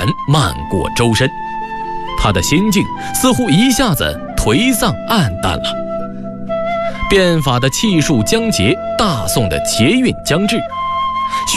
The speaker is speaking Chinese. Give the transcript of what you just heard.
漫过周身，他的心境似乎一下子颓丧暗淡了。变法的气数将竭，大宋的节运将至，